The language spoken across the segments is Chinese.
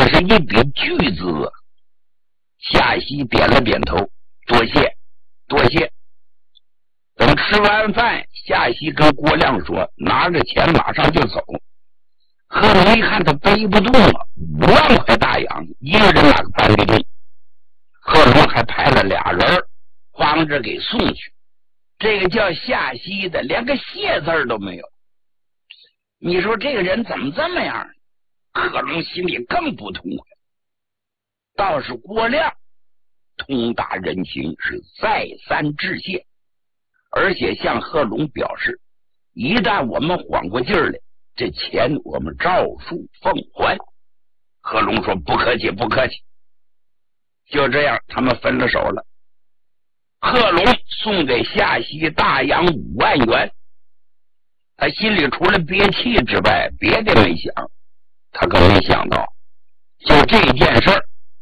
是一笔巨资。夏喜点了点头，多谢多谢。等吃完饭，夏喜跟郭亮说拿着钱马上就走。贺龙一看他背不动了，5万块大洋，一个人哪个搬得动？贺龙还派了俩人帮着给送去。这个叫夏喜的连个谢字都没有。你说这个人怎么这么样？贺龙心里更不痛快。倒是郭亮通达人情，是再三致谢，而且向贺龙表示，一旦我们缓过劲儿来，这钱我们照数奉还。贺龙说不客气不客气。就这样他们分了手了。贺龙送给夏喜大洋5万元，他心里除了憋气之外别的没想。他可没想到就这件事儿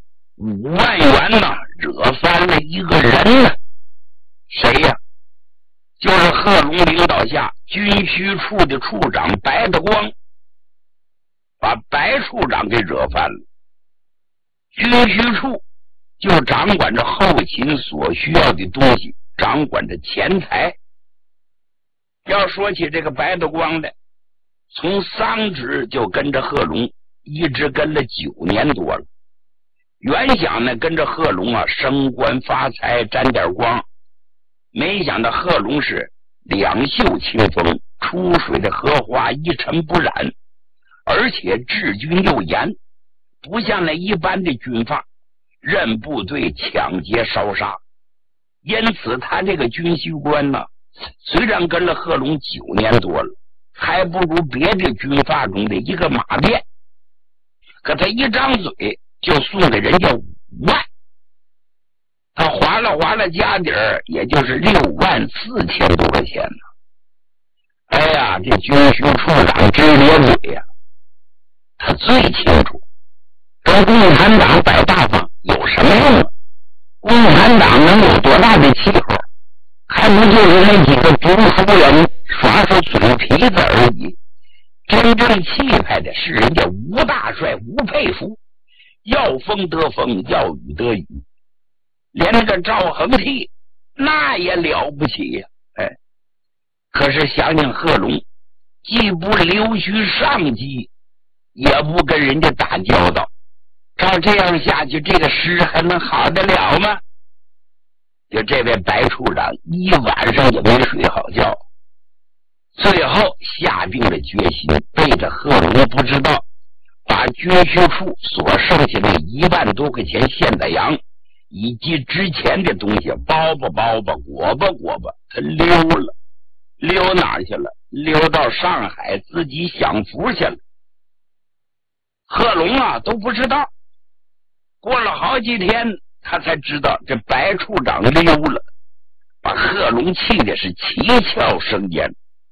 ，5万元呢惹翻了一个人呢。谁呀？就是贺龙领导下军需处的处长白德光，把白处长给惹翻了。军需处就掌管着后勤所需要的东西，掌管着钱财。要说起这个白德光的，从丧职就跟着贺龙，一直跟了9年多了。原想呢跟着贺龙啊升官发财沾点光，没想到贺龙是两袖清风，出水的荷花一尘不染，而且治军又严，不像那一般的军阀任部队抢劫烧杀。因此他这个军需官呢，虽然跟了贺龙9年多了，还不如别的军阀中的一个马便，可他一张嘴就送给人家5万，他划了家底儿，也就是64000多块钱呢。哎呀，这军需处长真咧嘴呀，他最清楚跟共产党摆大方有什么用啊？共产党能有多大的气候？还不就是那几个读书人耍耍嘴皮子而已。真正气派的是人家吴大帅吴佩孚，要风得风，要雨得雨。连那个赵恒惕那也了不起呀！可是想想贺龙既不溜须上级，也不跟人家打交道，照这样下去，这个诗还能好得了吗？就这位白处长一晚上也没睡好觉，最后下定了决心，背着贺龙不知道，把军需处所剩下的1万多块钱现宰洋以及之前的东西包裹他溜了。溜哪去了？溜到上海自己享福去了。贺龙啊都不知道，过了好几天他才知道这白处长溜了，把贺龙气的是七窍生烟。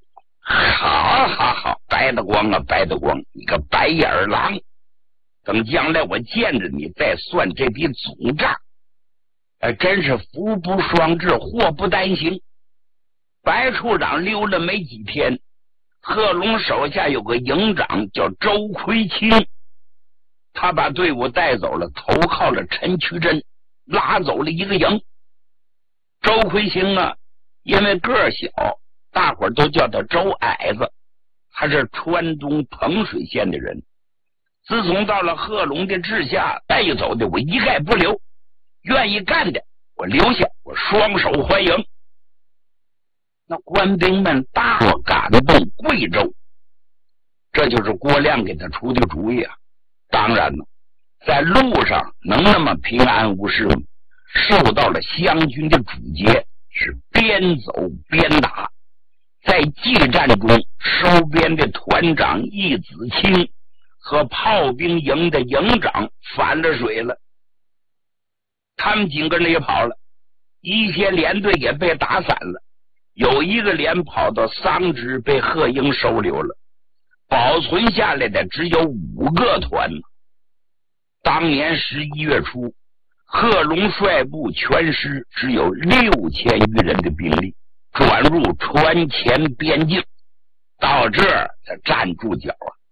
好，白德光啊白德光，你个白眼狼，等将来我见着你再算这笔总账。真是福不双至，祸不单行。白处长溜了没几天，贺龙手下有个营长叫周奎清，他把队伍带走了，投靠了陈渠珍，拉走了一个营。周奎清啊，因为个儿小，大伙儿都叫他周矮子，他是川东彭水县的人。自从到了贺龙的治下，带走的我一概不留，愿意干的我留下，我双手欢迎。那官兵们大伙赶动贵州，这就是郭亮给他出的主意啊。当然了，在路上能那么平安无事吗？受到了湘军的阻截，是边走边打。在激战中，收编的团长易子清和炮兵营的营长反了水了，他们几个人也跑了，一些连队也被打散了，有一个连跑到桑植被贺英收留了，保存下来的只有5个团。当年11月初，贺龙率部全师只有6000余人的兵力，转入川黔边境，到这儿他站住脚啊。